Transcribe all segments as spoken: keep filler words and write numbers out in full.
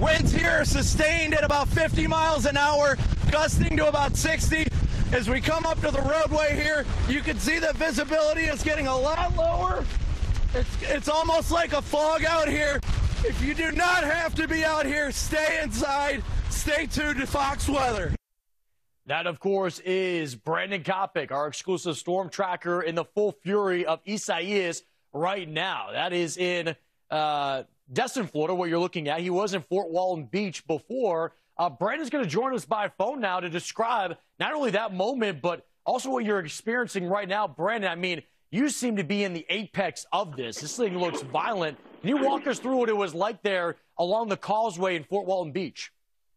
Winds here are sustained at about fifty miles an hour, gusting to about sixty. As we come up to the roadway here, you can see that visibility is getting a lot lower. It's, it's almost like a fog out here. If you do not have to be out here, stay inside. Stay tuned to Fox Weather. That, of course, is Brandon Kopic, our exclusive storm tracker in the full fury of Isaias right now. That is in uh, Destin, Florida, what you're looking at. He was in Fort Walton Beach before. Uh, Brandon's going to join us by phone now to describe not only that moment, but also what you're experiencing right now. Brandon, I mean, you seem to be in the apex of this. This thing looks violent. Can you walk us through what it was like there along the causeway in Fort Walton Beach?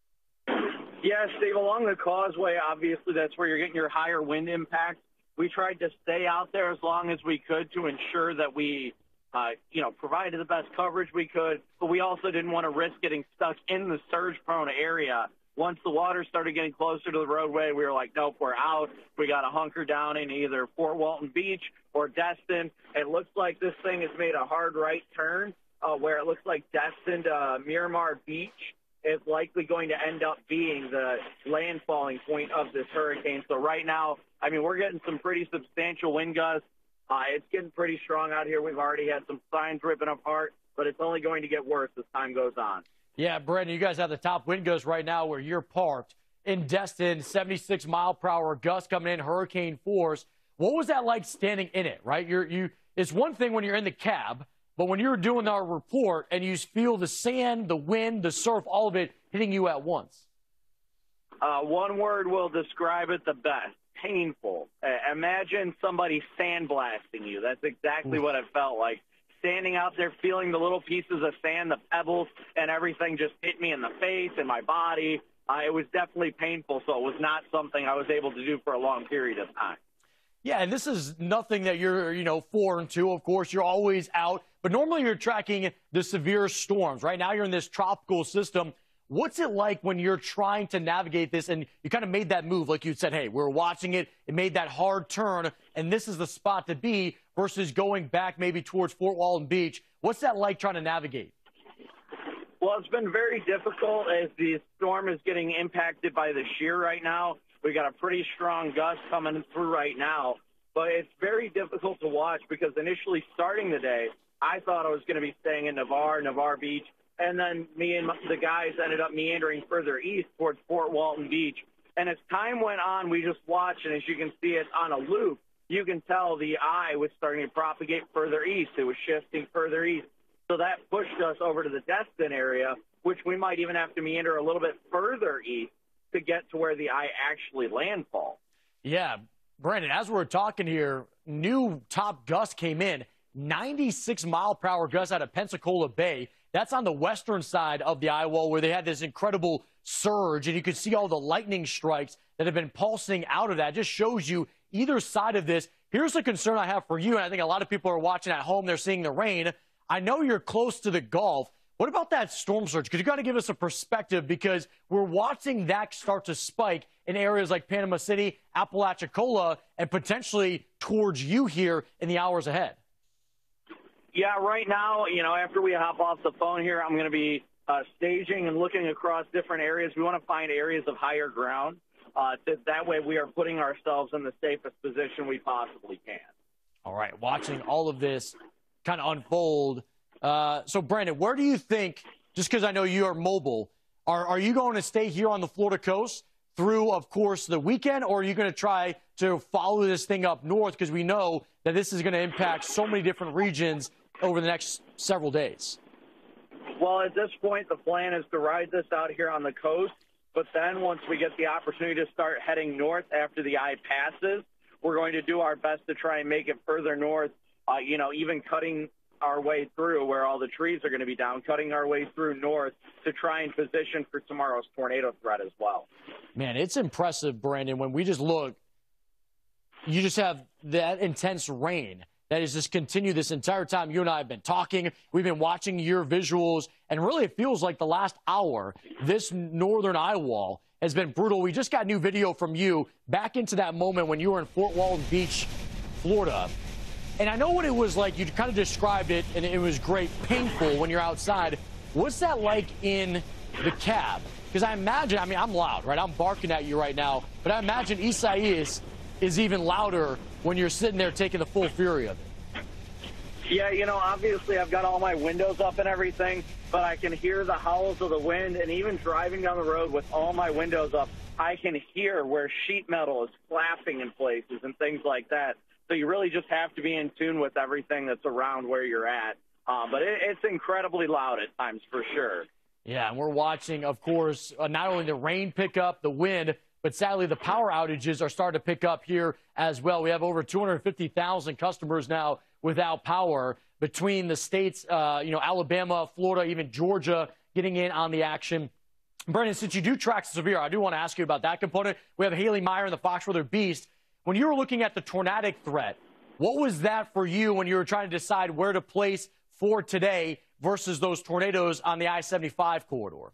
Yeah, Steve, along the causeway, obviously that's where you're getting your higher wind impact. We tried to stay out there as long as we could to ensure that we, uh, you know, provided the best coverage we could, but we also didn't want to risk getting stuck in the surge-prone area. Once the water started getting closer to the roadway, we were like, nope, we're out. We got to hunker down in either Fort Walton Beach or Destin. It looks like this thing has made a hard right turn uh, where it looks like Destin to Miramar Beach is likely going to end up being the landfalling point of this hurricane. So right now, I mean, we're getting some pretty substantial wind gusts. Uh, it's getting pretty strong out here. We've already had some signs ripping apart, but it's only going to get worse as time goes on. Yeah, Brandon, you guys have the top wind gusts right now where you're parked in Destin, seventy-six mile per hour gusts coming in, hurricane force. What was that like standing in it, right? You're, you, it's one thing when you're in the cab, but when you're doing our report and you feel the sand, the wind, the surf, all of it hitting you at once. Uh, one word will describe it the best: painful. Uh, imagine somebody sandblasting you. That's exactly what it felt like. Standing out there, feeling the little pieces of sand, the pebbles, and everything just hit me in the face and my body. Uh, it was definitely painful, so it was not something I was able to do for a long period of time. Yeah, and this is nothing that you're, you know, foreign to. Of course, you're always out, but normally you're tracking the severe storms. Right now you're in this tropical system. What's it like when you're trying to navigate this and you kind of made that move, like you said, hey, we're watching it, it made that hard turn, and this is the spot to be versus going back maybe towards Fort Walton Beach? What's that like trying to navigate? Well, it's been very difficult as the storm is getting impacted by the shear right now. We got a pretty strong gust coming through right now, but it's very difficult to watch because initially starting the day, I thought I was going to be staying in Navarre, Navarre Beach, and then me and the guys ended up meandering further east towards Fort Walton Beach. And as time went on, we just watched, and as you can see, it's on a loop. You can tell the eye was starting to propagate further east. It was shifting further east. So that pushed us over to the Destin area, which we might even have to meander a little bit further east to get to where the eye actually landfall. Yeah, Brandon, as we're talking here, new top gust came in, ninety-six mile per hour gust out of Pensacola Bay. That's on the western side of the eye wall where they had this incredible surge, and you could see all the lightning strikes that have been pulsing out of that. It just shows you either side of this. Here's the concern I have for you, and I think a lot of people are watching at home. They're seeing the rain. I know you're close to the Gulf. What about that storm surge? Because you got to give us a perspective, because we're watching that start to spike in areas like Panama City, Apalachicola, and potentially towards you here in the hours ahead. Yeah, right now, you know, after we hop off the phone here, I'm going to be uh, staging and looking across different areas. We want to find areas of higher ground. Uh, to, that way we are putting ourselves in the safest position we possibly can. All right, watching all of this kind of unfold. Uh, so, Brandon, where do you think, just because I know you are mobile, are, are you going to stay here on the Florida coast through, of course, the weekend, or are you going to try to follow this thing up north, because we know that this is going to impact so many different regions over the next several days? Well, at this point, the plan is to ride this out here on the coast, but then once we get the opportunity to start heading north after the eye passes, we're going to do our best to try and make it further north, uh, you know, even cutting our way through where all the trees are going to be down, cutting our way through north to try and position for tomorrow's tornado threat as well. Man, it's impressive, Brandon, when we just look, you just have that intense rain that has just continued this entire time. You and I have been talking. We've been watching your visuals, and really it feels like the last hour, this northern eye wall has been brutal. We just got new video from you back into that moment when you were in Fort Walton Beach, Florida. And I know what it was like. You kind of described it, and it was great, painful when you're outside. What's that like in the cab? Because I imagine, I mean, I'm loud, right? I'm barking at you right now, but I imagine Isaias is even louder when you're sitting there taking the full fury of it. Yeah, you know, obviously I've got all my windows up and everything, but I can hear the howls of the wind, and even driving down the road with all my windows up, I can hear where sheet metal is flapping in places and things like that. So you really just have to be in tune with everything that's around where you're at. Um, but it, it's incredibly loud at times, for sure. Yeah, and we're watching, of course, uh, not only the rain pick up, the wind, but sadly the power outages are starting to pick up here as well. We have over two hundred fifty thousand customers now without power between the states, uh, you know, Alabama, Florida, even Georgia getting in on the action. Brendan, since you do track severe, I do want to ask you about that component. We have Haley Meyer in the Fox Weather Beast. When you were looking at the tornadic threat, what was that for you when you were trying to decide where to place for today versus those tornadoes on the I seventy-five corridor?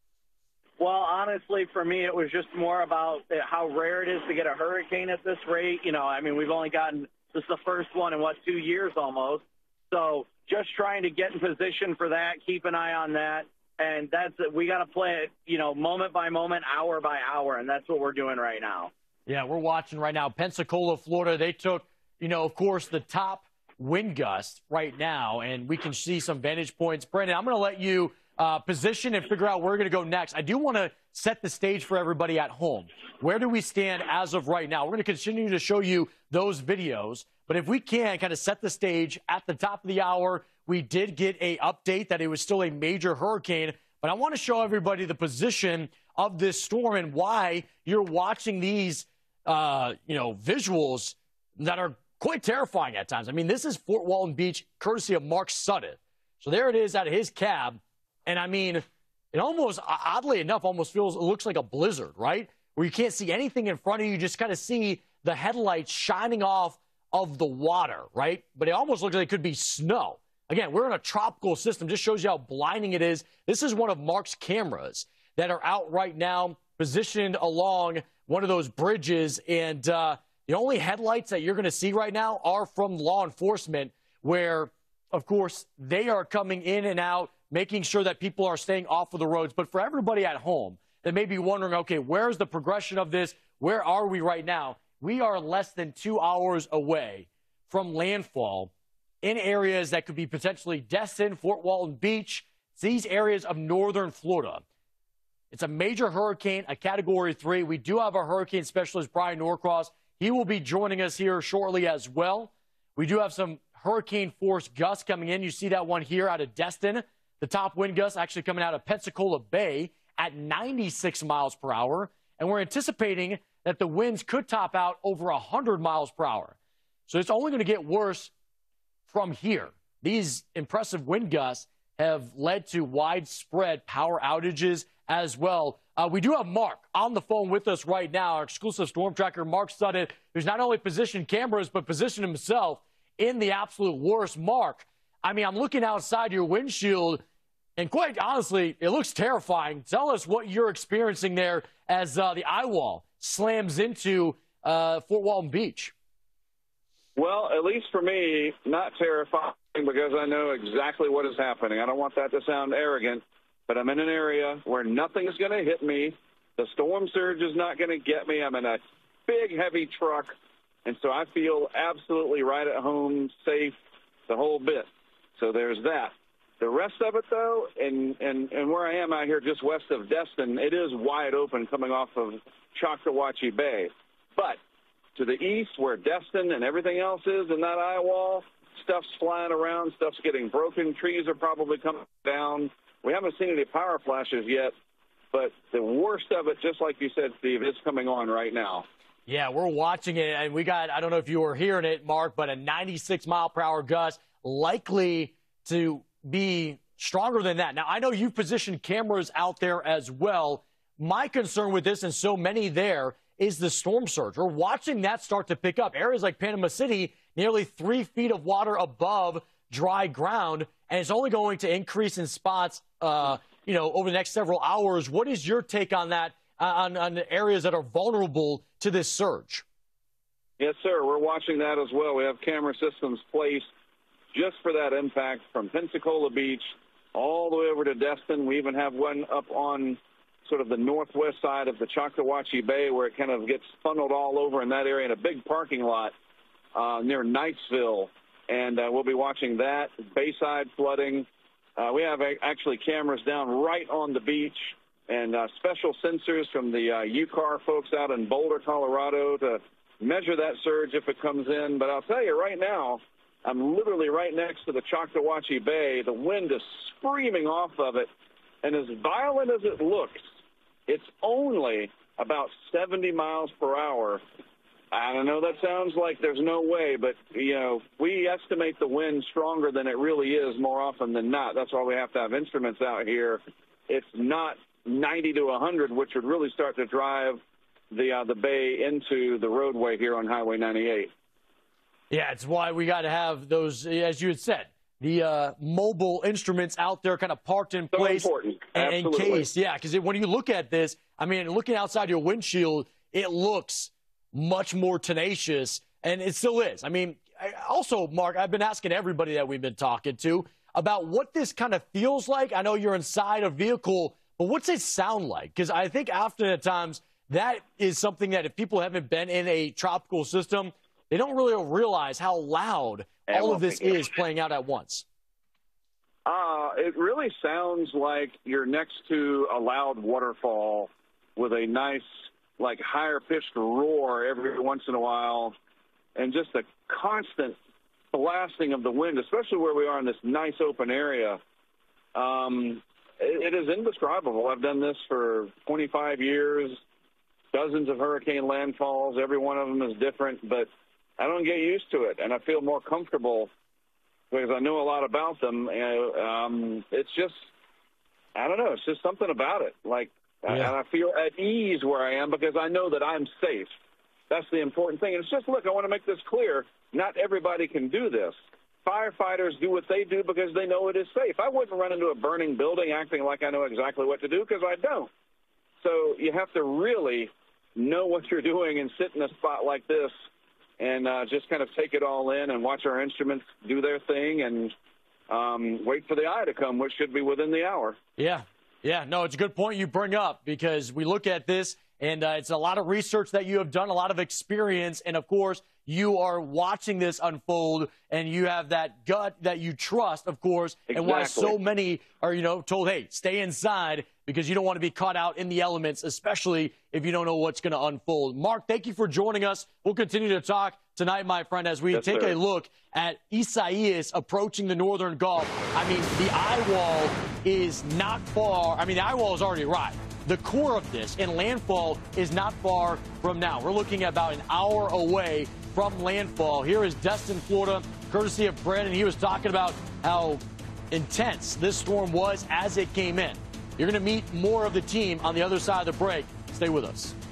Well, honestly, for me, it was just more about how rare it is to get a hurricane at this rate. You know, I mean, we've only gotten, this is the first one in, what, two years almost. So just trying to get in position for that, keep an eye on that. And that's it. We got to play it, you know, moment by moment, hour by hour. And that's what we're doing right now. Yeah, we're watching right now. Pensacola, Florida, they took, you know, of course, the top wind gust right now, and we can see some vantage points. Brendan, I'm going to let you uh, position and figure out where we're going to go next. I do want to set the stage for everybody at home. Where do we stand as of right now? We're going to continue to show you those videos, but if we can kind of set the stage at the top of the hour, we did get a update that it was still a major hurricane, but I want to show everybody the position of this storm and why you're watching these, uh, you know, visuals that are quite terrifying at times. I mean, this is Fort Walton Beach, courtesy of Mark Sutton. So there it is out of his cab. And I mean, it almost, oddly enough, almost feels, it looks like a blizzard, right? Where you can't see anything in front of you. You just kind of see the headlights shining off of the water, right? But it almost looks like it could be snow. Again, we're in a tropical system. Just shows you how blinding it is. This is one of Mark's cameras that are out right now, positioned along one of those bridges. And, uh, the only headlights that you're going to see right now are from law enforcement, where, of course, they are coming in and out, making sure that people are staying off of the roads. But for everybody at home that may be wondering, okay, where's the progression of this? Where are we right now? We are less than two hours away from landfall in areas that could be potentially Destin, Fort Walton Beach, these areas of northern Florida. It's a major hurricane, a category three. We do have our hurricane specialist, Brian Norcross. He will be joining us here shortly as well. We do have some hurricane force gusts coming in. You see that one here out of Destin. The top wind gusts actually coming out of Pensacola Bay at ninety-six miles per hour. And we're anticipating that the winds could top out over one hundred miles per hour. So it's only going to get worse from here. These impressive wind gusts have led to widespread power outages as well. Uh, we do have Mark on the phone with us right now, our exclusive storm tracker, Mark Sutton, who's not only positioned cameras, but positioned himself in the absolute worst. Mark, I mean, I'm looking outside your windshield, and quite honestly, it looks terrifying. Tell us what you're experiencing there as uh, the eye wall slams into uh, Fort Walton Beach. Well, at least for me, not terrifying because I know exactly what is happening. I don't want that to sound arrogant, but I'm in an area where nothing is going to hit me. The storm surge is not going to get me. I'm in a big, heavy truck, and so I feel absolutely right at home, safe, the whole bit. So there's that. The rest of it, though, and, and, and where I am out here just west of Destin, it is wide open coming off of Choctawhatchee Bay. But to the east, where Destin and everything else is in that eye wall, stuff's flying around, stuff's getting broken, trees are probably coming down. We haven't seen any power flashes yet, but the worst of it, just like you said, Steve, is coming on right now. Yeah, we're watching it, and we got, I don't know if you were hearing it, Mark, but a ninety-six mile per hour gust likely to be stronger than that. Now, I know you've positioned cameras out there as well. My concern with this, and so many there, is the storm surge. We're watching that start to pick up. Areas like Panama City, nearly three feet of water above dry ground, and it's only going to increase in spots, uh, you know, over the next several hours. What is your take on that, uh, on, on the areas that are vulnerable to this surge? Yes, sir. We're watching that as well. We have camera systems placed just for that impact from Pensacola Beach all the way over to Destin. We even have one up on sort of the northwest side of the Choctawhatchee Bay where it kind of gets funneled all over in that area in a big parking lot uh, near Knightsville. And uh, we'll be watching that. Bayside flooding. Uh, we have a, actually cameras down right on the beach and uh, special sensors from the uh, U C A R folks out in Boulder, Colorado to measure that surge if it comes in. But I'll tell you right now, I'm literally right next to the Choctawhatchee Bay. The wind is screaming off of it. And as violent as it looks, it's only about seventy miles per hour. I don't know, that sounds like there's no way, but, you know, we estimate the wind stronger than it really is more often than not. That's why we have to have instruments out here. It's not ninety to one hundred, which would really start to drive the uh, the bay into the roadway here on Highway ninety-eight. Yeah, it's why we got to have those, as you had said, the uh, mobile instruments out there kind of parked in So place. important. In Absolutely. case, yeah, because when you look at this, I mean, looking outside your windshield, it looks much more tenacious, and it still is. I mean, I, also, Mark, I've been asking everybody that we've been talking to about what this kind of feels like. I know you're inside a vehicle, but what's it sound like? Because I think often at times that is something that if people haven't been in a tropical system, they don't really realize how loud all of this is playing out at once. Uh, it really sounds like you're next to a loud waterfall with a nice, like, higher-pitched roar every once in a while, and just a constant blasting of the wind, especially where we are in this nice open area. Um, it, it is indescribable. I've done this for twenty-five years, dozens of hurricane landfalls. Every one of them is different, but I don't get used to it, and I feel more comfortable because I know a lot about them. And um, it's just, I don't know, it's just something about it. Like, yeah. And I feel at ease where I am because I know that I'm safe. That's the important thing. And it's just, look, I want to make this clear. Not everybody can do this. Firefighters do what they do because they know it is safe. I wouldn't run into a burning building acting like I know exactly what to do because I don't. So you have to really know what you're doing and sit in a spot like this and uh, just kind of take it all in and watch our instruments do their thing and um, wait for the eye to come, which should be within the hour. Yeah. Yeah, no, it's a good point you bring up because we look at this and uh, it's a lot of research that you have done, a lot of experience, and of course you are watching this unfold and you have that gut that you trust, of course, exactly. And why so many are, you know, told, hey, stay inside because you don't want to be caught out in the elements, especially if you don't know what's going to unfold. Mark, thank you for joining us. We'll continue to talk tonight, my friend, as we yes, take sir. a look at Isaias approaching the northern Gulf. I mean, the eye wall is not far. I mean, the eye wall is already arrived. The core of this and landfall is not far from now. We're looking at about an hour away from landfall. Here is Destin, Florida, courtesy of Brandon. He was talking about how intense this storm was as it came in. You're going to meet more of the team on the other side of the break. Stay with us.